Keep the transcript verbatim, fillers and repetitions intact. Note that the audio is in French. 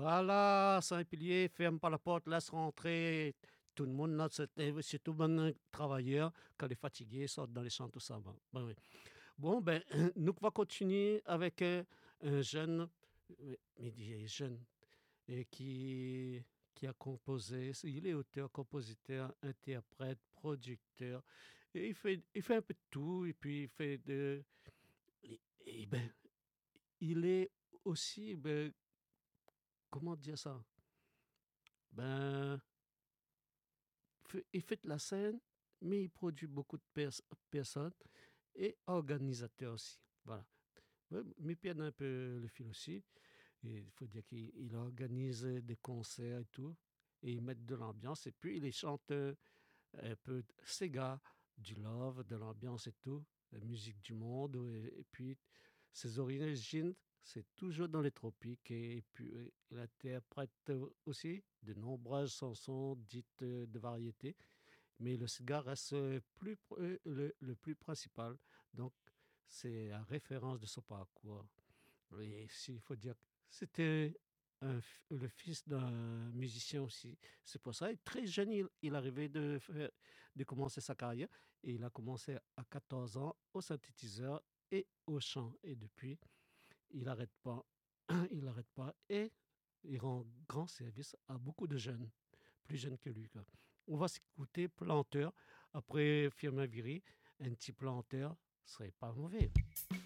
Voilà, Saint-Pilier, ferme pas la porte, laisse rentrer tout le monde, là, c'était surtout bon travailleur, quand il est fatigué, sort dans les champs, tout ça. Bon, ben oui. Bon, ben, nous on va continuer avec euh, un jeune, euh, mais il est jeune, et qui, qui a composé, il est auteur, compositeur, interprète, producteur, et il fait, il fait un peu de tout, et puis il fait de... Et, et ben, il est aussi, ben, comment dire ça? Ben, fait- il fait de la scène, mais il produit beaucoup de pers- personnes et organisateur aussi. Voilà. Ouais, mais puis il y en a un peu le fil aussi. Et il faut dire qu'il il organise des concerts et tout. Et il met de l'ambiance. Et puis il les chante euh, un peu Sega, du love, de l'ambiance et tout. La musique du monde. Et, et puis ses origines, c'est toujours dans les tropiques. Et, puis euh, il interprète aussi de nombreuses chansons dites euh, de variété. Mais le cigare reste euh, plus, pr- euh, le, le plus principal. Donc, c'est la référence de son parcours. Et s'il faut dire, que c'était un f- le fils d'un musicien aussi. C'est pour ça, très jeune, il, il arrivait de, faire- de commencer sa carrière. Et il a commencé à quatorze ans au synthétiseur et au chant. Et depuis, il n'arrête pas. Il n'arrête pas. Et il rend grand service à beaucoup de jeunes, plus jeunes que lui, quoi. On va s'écouter Planteur. Après Firmin Viry, un petit planteur serait pas mauvais.